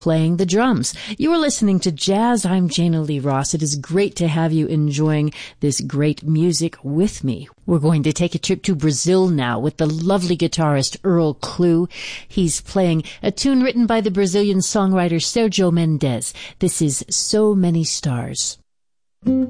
playing the drums. You are listening to Jazz. I'm Jana Lee Ross. It is great to have you enjoying this great music with me. We're going to take a trip to Brazil now with the lovely guitarist Earl Klugh. He's playing a tune written by the Brazilian songwriter Sergio Mendes. This is So Many Stars.